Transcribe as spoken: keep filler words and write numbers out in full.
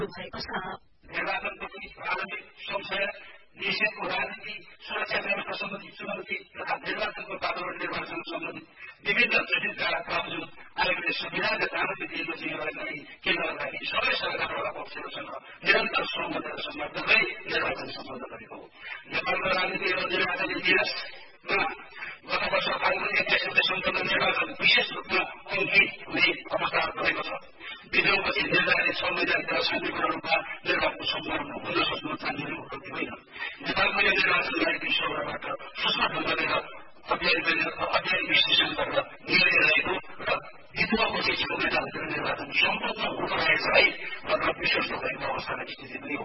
भएको छ। निर्वाचनपछि प्रारम्भिक संशय निषेधको राजनीति सुरक्षा व्यवस्था सम्बन्धी चुनौती तथा निर्वाचनको वातावरण निर्वाचन सम्बन्धी विभिन्न जटिलताका बावजुद आयोगले संविधानले चाहना दिएको जिम्मेवारी पनि केन्द्रका लागि सबै सरकारवाला पक्षहरूसँग निरन्तर सम्बन्ध र सम्बन्ध गर्दै निर्वाचन सम्पन्न गरेको हो। नेपालको राजनीति र निर्वाचन इतिहासमा गत वर्ष फागुन एक्काइस गते सम्पन्न निर्वाचन विशेष रूपमा अङ्कित हुने अवस्था रहेको छ। विद्रोहपछि निर्धारित संविधान र शान्तिपूर्ण रूपमा निर्वाचन सम्पन्न हुन सक्नु चाहिने उपलब्धि होइन। नेपालको यो निर्वाचनलाई विश्वबाट सूक्ष्म ढङ्गले र